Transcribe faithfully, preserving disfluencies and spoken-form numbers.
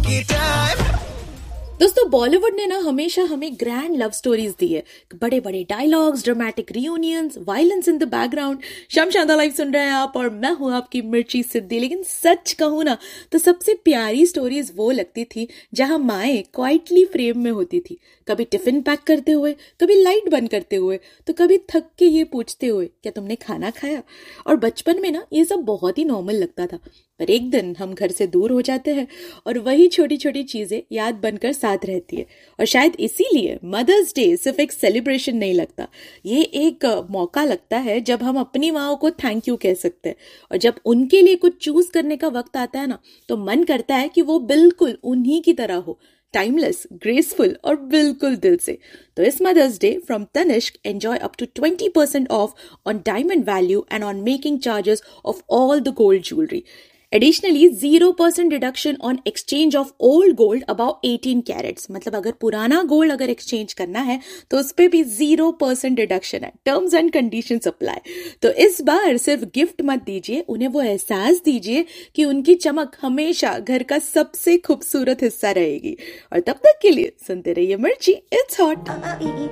दोस्तों बॉलीवुड ने ना हमेशा हमें ग्रैंड लव स्टोरीज दी है, बड़े बड़े dialogues, dramatic reunions, violence in the background. शाम शांता लाइव सुन रहे हैं आप और मैं हूं आपकी मिर्ची सिद्धि। लेकिन सच कहूं ना तो सबसे प्यारी स्टोरीज वो लगती थी जहां माएँ क्वाइटली फ्रेम में होती थी, कभी टिफिन पैक करते हुए, कभी लाइट बंद करते हुए, तो कभी थक के ये पूछते हुए क्या तुमने खाना खाया। और बचपन में ना ये सब बहुत ही नॉर्मल लगता था, पर एक दिन हम घर से दूर हो जाते हैं और वही छोटी छोटी चीजें याद बनकर साथ रहती है। और शायद इसीलिए मदर्स डे सिर्फ एक सेलिब्रेशन नहीं लगता, ये एक मौका लगता है जब हम अपनी माओ को थैंक यू कह सकते हैं। और जब उनके लिए कुछ चूज करने का वक्त आता है ना, तो मन करता है कि वो बिल्कुल उन्हीं की तरह हो, टाइमलेस, ग्रेसफुल और बिल्कुल दिल से। तो इस mother's day from Tanishq enjoy up to twenty percent of on diamond value and on making charges of all the gold jewellery. Additionally, zero percent reduction on exchange of old gold above eighteen carats. मतलब अगर पुराना gold अगर exchange करना है तो उस पे भी जीरो परसेंट रिडक्शन है. Terms and conditions apply. तो इस बार सिर्फ गिफ्ट मत दीजिए, उन्हें वो एहसास दीजिए कि उनकी चमक हमेशा घर का सबसे खूबसूरत हिस्सा रहेगी. और तब तक के लिए सुनते रहिए मिर्ची, इट्स हॉट.